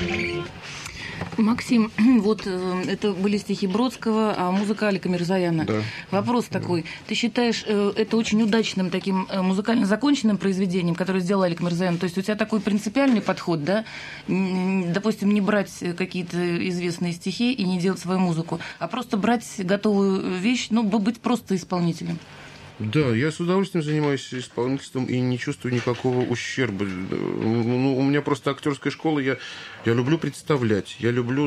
Максим, вот это были стихи Бродского, а музыка Алика Мирзояна. Да. Вопрос такой. Ты считаешь это очень удачным таким музыкально законченным произведением, которое сделал Алик Мирзоян? То есть у тебя такой принципиальный подход, да? Допустим, не брать какие-то известные стихи и не делать свою музыку, а просто брать готовую вещь, ну, быть просто исполнителем. Да, я с удовольствием занимаюсь исполнительством и не чувствую никакого ущерба. Ну, у меня просто актерская школа, я люблю представлять, я люблю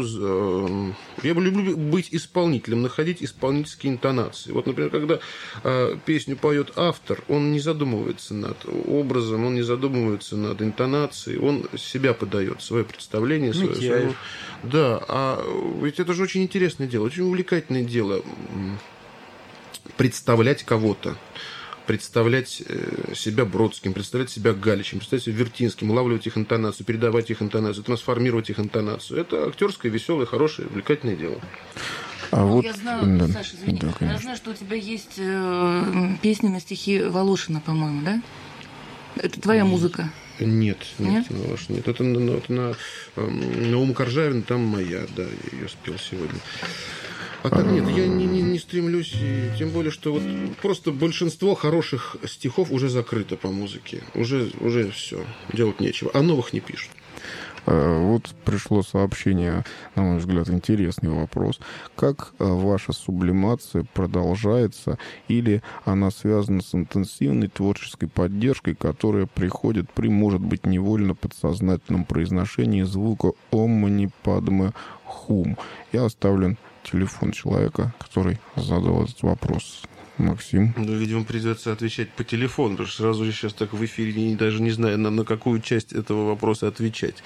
быть исполнителем, находить исполнительские интонации. Вот, например, когда песню поет автор, он не задумывается над образом, он не задумывается над интонацией, он себя подает, свое представление, свое. Да, а ведь это же очень интересное дело, очень увлекательное дело. Представлять кого-то, представлять себя Бродским, представлять себя Галичем, представлять себя Вертинским, улавливать их интонацию, передавать их интонацию, трансформировать их интонацию. Это актерское, веселое, хорошее, увлекательное дело. Я знаю, Саша, извини, я знаю, что у тебя есть песни на стихи Волошина, по-моему, да? Это твоя музыка? Нет? Волошина нет. Это на Уму Коржавина, там моя, да, я ее спел сегодня. А так нет, я не стремлюсь, и тем более, что вот просто большинство хороших стихов уже закрыто по музыке. Уже все, делать нечего. А новых не пишут. Вот пришло сообщение, на мой взгляд, интересный вопрос. Как ваша сублимация продолжается, или она связана с интенсивной творческой поддержкой, которая приходит при, может быть, невольно подсознательном произношении звука «Ом мани падме хум»? Я оставлен телефон человека, который задал этот вопрос. Максим. Ну, видимо, придется отвечать по телефону, потому что сразу же сейчас так в эфире даже не знаю, на какую часть этого вопроса отвечать.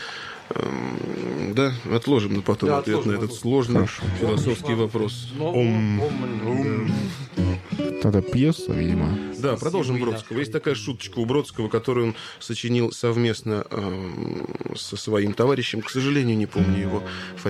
Да, отложим на потом ответ на этот сложный философский вопрос. Тогда пьеса, видимо. Да, продолжим Бродского. Есть такая шуточка у Бродского, которую он сочинил совместно со своим товарищем. К сожалению, не помню его фамилию.